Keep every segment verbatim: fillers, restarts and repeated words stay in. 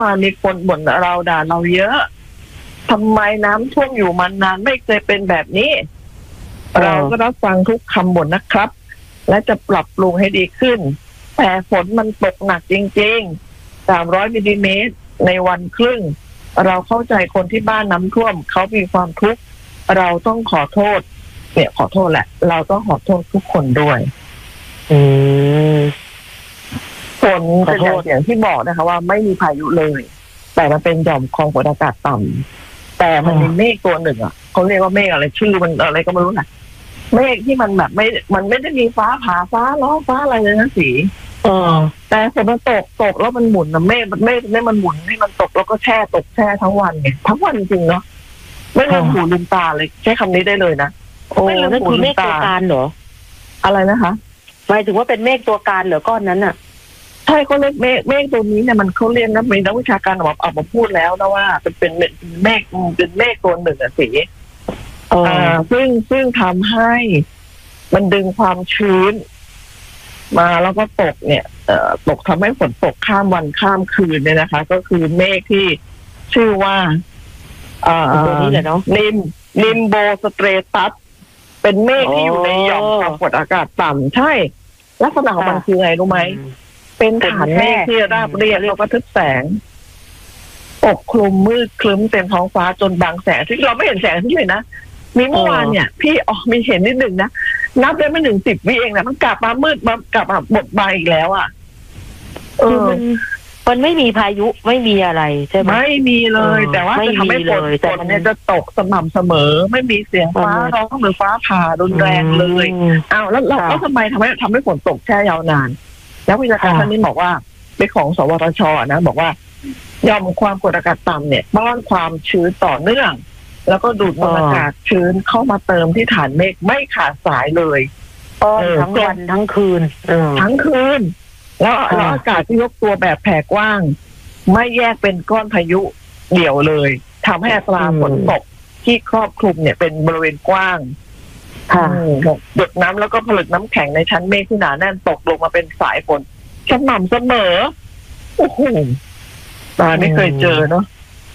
มีคนบ่นเราด่าเราเยอะทำไมน้ำท่วมอยู่มานานไม่เคยเป็นแบบนี้เราก็รับฟังทุกคำบ่นนะครับและจะปรับปรุงให้ดีขึ้นแต่ฝนมันตกหนักจริงๆสามร้อยมิลลิเมตรในวันครึ่งเราเข้าใจคนที่บ้านน้ำท่วมเขามีความทุกข์เราต้องขอโทษเนี่ยขอโทษแหละเราต้องขอโทษทุกคนด้วยอืมฝนเป็นอย่างที่บอกนะคะว่าไม่มีพายุเลยแต่มันเป็นหย่อมความกดอากาศต่ำแต่มันมีเมฆตัวหนึ่งอ่ะเขาเรียกว่าเมฆอะไรชื่อมันอะไรก็ไม่รู้นะเมฆที่มันแบบไม่มันไม่ได้มีฟ้าผ่าฟ้าร้องฟ้าอะไรเลยนะสีเออแต่ฝนมันตกตกแล้วมันหมุนนะเมฆมันเมฆไม่มันหมุนให้มันตกแล้วก็แช่ตกแช่ทั้งวันไงทั้งวันจริงเนาะไม่ลืมหูลืมตาเลยใช้คำนี้ได้เลยนะโอ้นั่นคือเมฆตัวการเหรออะไรนะคะหมายถึงว่าเป็นเมฆตัวการเหรอก้อนนั้นอ่ะใช่เขาเรียกเมฆเมฆตัวนี้เนี่ยมันเขาเรียนนะมีนักวิชาการออกมาออกมาพูดแล้วนะว่าเป็นเป็นเมฆเป็นเมฆตัวหนึ่งอะสีอ่าซึ่งซึ่งทำให้มันดึงความชื้นมาแล้วก็ตกเนี่ยเอ่อตกทำให้ฝนตกข้ามวันข้ามคืนเนี่ยนะคะ ก็คือเมฆที่ชื่อว่าอ่าตัวนี้แหละเนาะนิมนิมโบสเตรตัสเป็นเมฆที่อยู่ในหย่อมความกดอากาศต่ำใช่ลักษณะของมันคือไงรู้ไหมเป็นฐานเมฆที่ราบเรียบแล้วก็ทึบแสงปกคลุมมืดคลึ้มเต็มท้องฟ้าจนบางแสงที่เราไม่เห็นแสงที่เลยนะมีเมื่อวานเนี่ยพี่อ๋อมีเห็นนิดหนึ่งนะนับได้ไม่ถึงสิบวิเองนะมันกลับมามืดมากลับมาบดบายอีกแล้วอ่ะเออมันไม่มีพายุไม่มีอะไรใช่ไหมไม่มีเลยแต่ว่าจะทำให้ฝนฝนเนี่ยจะตกสม่ำเสมอไม่มีเสียงฟ้าร้องหรือฟ้าผ่ารุนแรงเลยอ้าวแล้วเราทำไมทำให้ทำให้ฝนตกแช่ยาวนานแล้ววิชาการท่านนี้บอกว่าเป็นของสวทช.นะบอกว่ายอมความกดอากาศต่ำเนี่ยป้อนความชื้นต่อเนื่องแล้วก็ดูดมวลอากาศชื้นเข้ามาเติมที่ฐานเมฆไม่ขาดสายเลยป้อนทั้งวันทั้งคืนทั้งคืนแล้วแล้วอากาศที่ยกตัวแบบแผ่กว้างไม่แยกเป็นก้อนพายุเดี่ยวเลยทำให้อัตราฝนตกที่ครอบคลุมเนี่ยเป็นบริเวณกว้างหยดน้ำแล้วก็ผลึกน้ำแข็งในชั้นเมฆที่หนาแน่นตกลงมาเป็นสายฝนสม่ำเสมอโอ้โหตาไม่เคยเจอเนาะ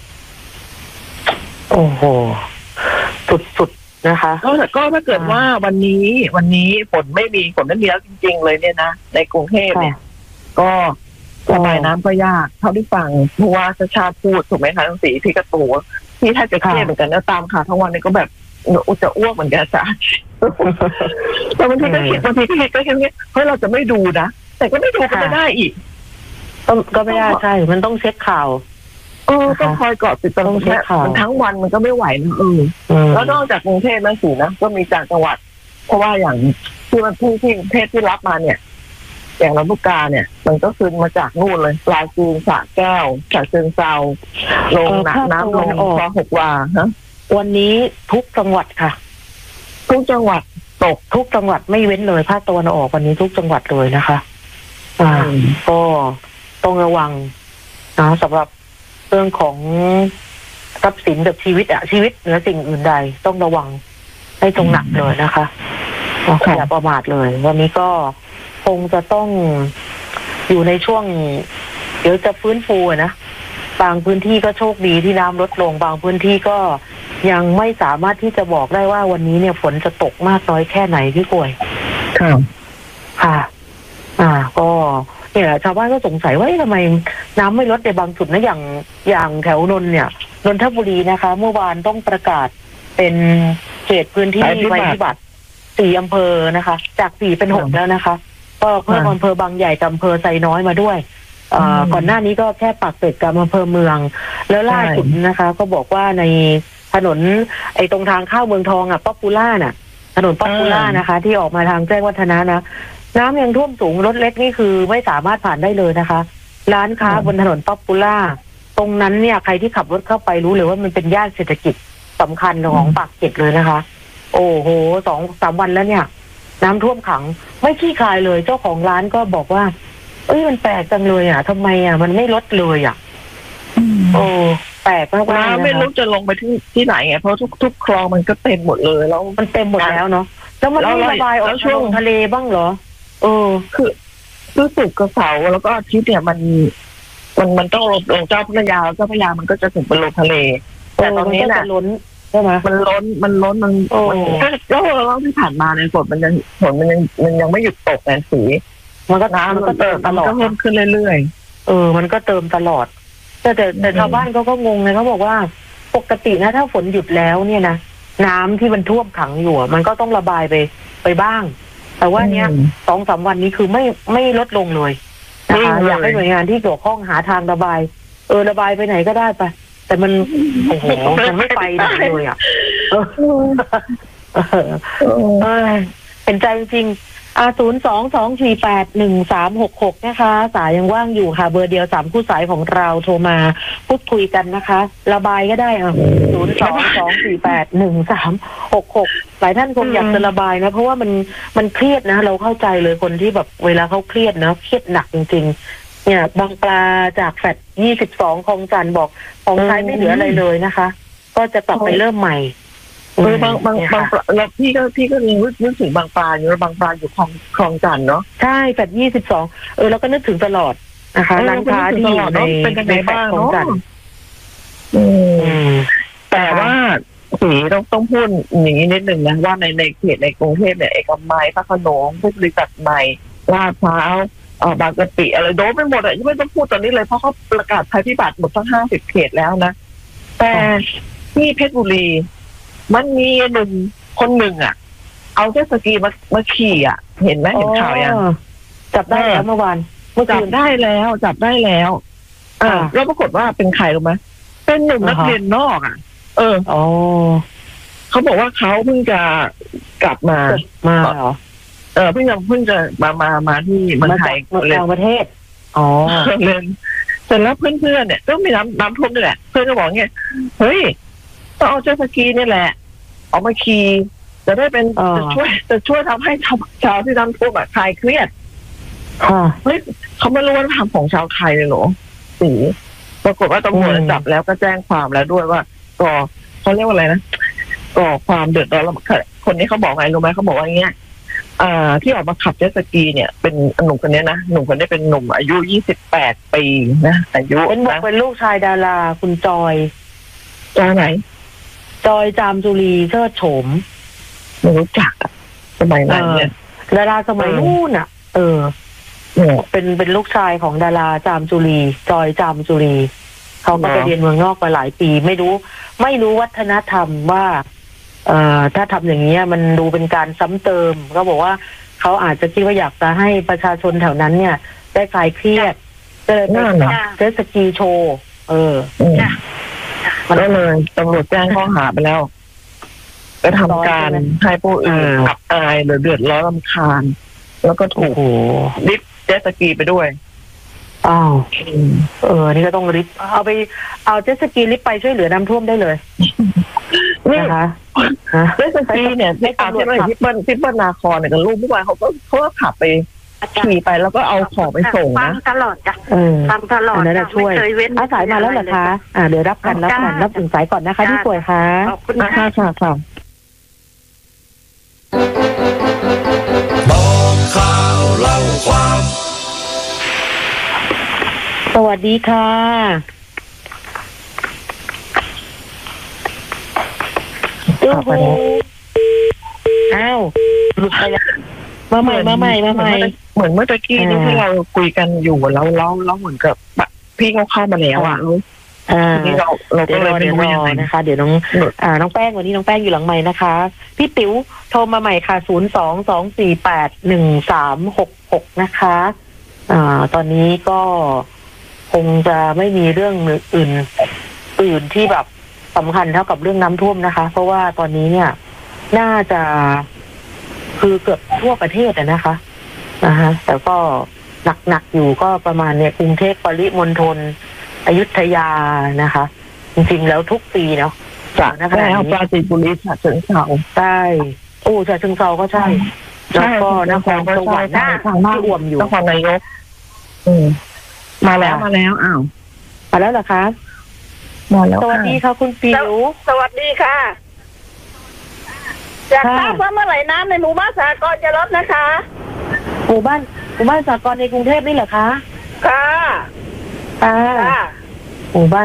โอ้โหสุดๆนะคะก็ก็ถ้าเกิดว่าวันนี้วันนี้ฝนไม่มีฝนไม่มีแล้วจริงๆเลยเนี่ยนะในกรุงเทพเนี่ยก็ระบายน้ำก็ยากเท่าที่ฟังผู้ว่าชาชาพูดถูกไหมคะทั้งสีพี่กระตูพี่ถ้าจะเครียดเหมือนกันแล้วตามข่าวทั้งวันนี้ก็แบบอุจจะอ้วกเหมือนกันจ้ะแต่บางทีก็คิดบางทีก็คิดก็คิดว่าเฮ้ยเราจะไม่ดูนะแต่ก็ไม่ดูก็ไม่ได้อีกก็ไม่ได้ใช่มันต้องเช็คข่าวเออต้องคอยเกาะติดตลอดมันทั้งวันมันก็ไม่ไหวนะเออแล้วนอกจากกรุงเทพนั่นสินะก็มีจากจังหวัดเพราะว่าอย่างที่มันที่ที่กรุงเทพที่รับมาเนี่ยอย่างลำลูกกาเนี่ยมันก็คืนมาจากนู่นเลยปลาจีนสระแก้วฉะเชิงเทราลงน้ำน้ำลงคลองหกวาฮะวันนี้ทุกจังหวัดค่ะทุกจังหวัดตกทุกจังหวัดไม่เว้นเลยภาคตะวันออกวันนี้ทุกจังหวัดเลยนะคะอ่าก็ต้องระวังนะสำหรับเรื่องของทรัพย์สินกับชีวิตอะชีวิตเหนือสิ่งอื่นใดต้องระวังให้ตรงหนักเลยนะคะอย่าประมาทเลยวันนี้ก็คงจะต้องอยู่ในช่วงเดี๋ยวจะฟื้นฟูนะบางพื้นที่ก็โชคดีที่น้ำลดลงบางพื้นที่ก็ยังไม่สามารถที่จะบอกได้ว่าวันนี้เนี่ยฝนจะตกมากน้อยแค่ไหนพี่ป่วยค่ะค่ะอ่าก็เนี่ยชาวบ้านก็สงสัยว่าทำไมน้ำไม่ลดในบางจุดนะอย่างอย่างแถวนนท์เนี่ยนนทบุรีนะคะเมื่อวานต้องประกาศเป็นเขตพื้นที่ภัยพิบัติสี่อำเภอนะคะจากสี่เป็นหกแล้วนะคะก็เพิ่มอำเภอบางใหญ่กับอำเภอไซน้อยมาด้วยอ่าก่อนหน้านี้ก็แค่ปากเกร็ดกับอำเภอเมืองแล้วล่าสุดนะคะก็บอกว่าในถนนไอ้ตรงทางเข้าเมืองทองอ่ะป๊อปปูล่าน่ะถนนป๊อปปูล่านะคะที่ออกมาทางแจ้งวัฒนะนะน้ำยังท่วมสูงรถเล็กนี่คือไม่สามารถผ่านได้เลยนะคะร้านค้าบนถนนป๊อปปูล่าตรงนั้นเนี่ยใครที่ขับรถเข้าไปรู้เลยว่ามันเป็นย่านเศรษฐกิจสำคัญของปากเกร็ดเลยนะคะโอ้โหสองสามวันแล้วเนี่ยน้ำท่วมขังไม่ขี้คายเลยเจ้าของร้านก็บอกว่าเอ้ยมันแปลกจังเลยอ่ะทำไมอ่ะมันไม่ลดเลยอ่ะโอ้แปลกมากๆน้ำไม่รู้จะลงไปที่ที่ไหนไงเพราะทุกทุกคลองมันก็เต็มหมดเลยแล้วมันเต็มหมดแล้วเนาะแล้วมันไม่ระบายออกช่วงทะเลบ้างเหรอเออคือรู้สึกกระเสาแล้วก็อาทิตย์เนี่ยมันมันมันต้องลงลงเจ้าพระยาเจ้าพระยามันก็จะถึงเป็นลงทะเลแต่ตอนนี้น่ะล้นใช่ไหมมันล้นมันล้นมันก็ก็รอบที่ผ่านมาในฝนมันยังฝนมันยังมันยังไม่หยุดตกแต่สีมันก็น้ำมันก็เติมตลอดก็เพิ่มขึ้นเรื่อยๆเออมันก็เติมตลอดแต่แต่แต่ชาวบ้านเขาก็งงเลยเขาบอกว่าปกตินะถ้าฝนหยุดแล้วเนี่ยนะน้ำที่มันท่วมขังอยู่มันก็ต้องระบายไปไปบ้างแต่ว่าเนี้ยสองสามวันนี้คือไม่ไม่ลดลงเลยนะคะอยากให้หน่วยงานที่เกี่ยวข้องหาทางระบายเออระบายไปไหนก็ได้ไปแต่มันโอ้โหมันไม่ไปไหนเลยอ่ะเป็นใจจริงอ่าศูนย์สองสองสี่แปดหนึ่งสามหกหกนะคะสายยังว่างอยู่ค่ะเบอร์เดียวสามคู่สายของเราโทรมาพูดคุยกันนะคะระบายก็ได้อ่ะศูนย์สองสองสี่แปดหนึ่งสามหกหกหลายท่านคงอยากจะระบายนะเพราะว่ามันมันเครียดนะเราเข้าใจเลยคนที่แบบเวลาเขาเครียดนะเครียดหนักจริงๆเนี่ยบางปลาจากแฟลตยี่สิบสองคลองจันทร์บอกของใช้ไม่เหลืออะไรเลยนะคะก็จะกลับไปเริ่มใหม่เออบางบางบางแล้วพี่ก็พี่ก็ยังนึกถึงบางปลาอยู่บางปลาอยู่คลองคลองจันทร์เนาะใช่แฟลตยี่สิบสองเออแล้วก็นึกถึงตลอดนะคะร้านค้าที่อยู่ในในแฟลตคลองจันทร์แต่ว่าสีต้องต้องพูดอย่างนี้นิดหนึ่งนะว่าในในเขตในกรุงเทพเนี่ยเอกมัยพระโขนงผู้บริษัทใหม่ลาดพร้าวบางกะปิอะไรโดนไปหมดอ่ะยังไม่ต้องพูดตอนนี้เลยเพราะเขาประกาศภัยพิบัติหมดทั้งห้าสิบเขตแล้วนะแต่ที่เพชรบุรีมันมีหนุ่มคนหนึ่งอ่ะเอาเจ็ตสกีมามาขี่อ่ะเห็นไหมเห็นข่าวยังจับได้แล้วเมื่อวานจับได้แล้วจับได้แล้วอ่าแล้วปรากฏว่าเป็นใครรู้ไหมเป็นหนุ่มนักเรียนนอกอ่ะเอออ๋อเขาบอกว่าเขาเพิ่งจะกลับมามาเหรอเออเพิ่งจะเพิ่งจะมามามาที่เมืองไทยต่างประเทศอ๋อเล่นเสร็จแล้วเพื่อนๆเนี่ยก็มีน้ำน้ำท่วมนี่แหละเพื่อนก็บอกเงี้ยเฮ้ยต้องเอาเจ็ตสกีนี่แหละออกมาขี่จะได้เป็นจะช่วยจะช่วยทำให้ชาวชาวที่น้ำท่วมคลายเครียดเฮ้ยเขาไม่รู้ว่าทำของชาวไทยเลยเหรอสีปรากฏว่าตำรวจจับแล้วก็แจ้งความแล้วด้วยว่าก่อเขาเรียกว่าอะไรนะก่อความเดือดร้อนแล้วคนนี้เขาบอกไงรู้ไหมเขาบอกว่าอย่างเงี้ยอ่าที่ออกมาขับเจ็ตสกีเนี่ยเป็นหนุ่มคนนี้นะหนุ่มคนนี้เป็นหนุ่มอายุยี่สิบแปดปีนะอายุเป็นเป็นลูกชายดาราคุณจอยจอยไหนจอยจามจุลีเชิดโฉมไม่รู้จักสมัยนั้นเนี่ยดาราสมัยนู้นอ่ะเออเป็นเป็นลูกชายของดาราจามจุลีจอยจามจุลีเขาก็ไปเรียนเมืองนอกมาหลายปีไม่รู้ไม่รู้วัฒนธรรมว่าเอ่อถ้าทำอย่างนี้มันดูเป็นการซ้ำเติมก็บอกว่าเขาอาจจะคิดว่าอยากจะให้ประชาชนแถวนั้นเนี่ยได้คลายเครียดก็เลยไปเจ็ตสกีโชว์เออมันก็เลยตำรวจแจ้งข้อหาไปแล้วก็ทำการให้ผู้อื่นอับอายหรือเดือดร้อนรำคาญแล้วก็ถูกลิฟต์เจ็ตสกีไปด้วยอ้าวเออนี่ก็ต้องลิฟต์เอาไปเอาเจ็ตสกีลิฟต์ไปช่วยเหลือน้ำท่วมได้เลยนะคะเจ็ตสกีเนี่ยที่ตามที่ที่เปิ้ลที่เปิ้ลนาครเนี่ยกับลูกเมื่อวานเขาก็เขาก็ขับไปขี่ไปแล้วก็เอาของไปส่งนะตลอดจ้ะฟังตลอดนะช่วยอาสายมาแล้วเหรอคะอ่าเดี๋ยวรับกันรับกันรับถึงสายก่อนนะคะที่ป่วยค่ะขอบคุณค่ะค่ะค่ะบอกข่าวเล่าความสวัสดีค่ะตู้หูอ้าวหลุดไปแล้วมาใหม่มาใหม่มาใหม่เหมือนเมื่อตะกี้นี้ที่เราคุยกันอยู่แล้วแล้วแล้วเหมือนกับพี่เขาเข้ามาแล้วอ่ะอ่านี่เราเราก็เลยไม่รู้นะคะเดี๋ยวน้องอ่าน้องแป้งวันนี้น้องแป้งอยู่หลังใหม่นะคะพี่ติ๋วโทรมาใหม่ค่ะศูนย์สองสองสี่แปดหนึ่งสามหกหกนะคะอ่าตอนนี้ก็คงจะไม่มีเรื่องอื่นอื่นที่แบบสำคัญเท่ากับเรื่องน้ำท่วมนะคะเพราะว่าตอนนี้เนี่ยน่าจะคือเกือบทั่วประเทศนะคะนะคะแต่ก็หนักๆอยู่ก็ประมาณเนี่ยกรุงเทพปริมณฑลอยุธยานะคะจริงๆแล้วทุกปีเนาะจากนักแสดงปราจีนบุรีฉะเชิงเทราใช่โอ้ฉะเชิงเทราก็ใช่แล้วก็นครสวรรค์นะที่อ่วมอยู่นครนายกอืมมาแล้วมาแล้วอ้าวมาแล้วเหรอคะมาแล้วสวัสดีค่ะคุณปิ๋วสวัสดีค่ะอยากทราบว่าเมื่อไหร่น้ำในหมู่บ้านสหกรณ์จะลดนะคะหมู่บ้านหมู่บ้านสหกรณ์ในกรุงเทพนี่เหรอคะค่ะค่ะค่ะหมู่บ้าน